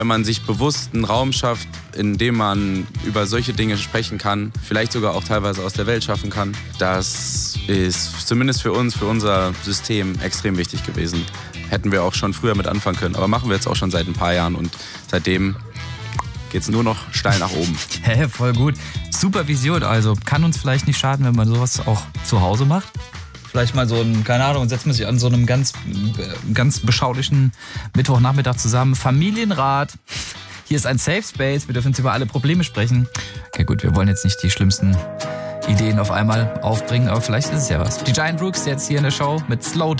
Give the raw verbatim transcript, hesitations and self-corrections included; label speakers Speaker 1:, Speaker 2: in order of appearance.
Speaker 1: Wenn man sich bewusst einen Raum schafft, in dem man über solche Dinge sprechen kann, vielleicht sogar auch teilweise aus der Welt schaffen kann, das ist zumindest für uns, für unser System extrem wichtig gewesen. Hätten wir auch schon früher mit anfangen können, aber machen wir jetzt auch schon seit ein paar Jahren und seitdem geht's nur noch steil nach oben.
Speaker 2: Hä, hey, voll gut. Super Vision, also kann uns vielleicht nicht schaden, wenn man sowas auch zu Hause macht. Vielleicht mal so ein, keine Ahnung, setzt man sich an so einem ganz, ganz beschaulichen Mittwochnachmittag zusammen. Familienrat. Hier ist ein Safe Space. Wir dürfen jetzt über alle Probleme sprechen. Okay, gut, wir wollen jetzt nicht die schlimmsten Ideen auf einmal aufbringen, aber vielleicht ist es ja was. Die Giant Rooks jetzt hier in der Show mit Slow Down.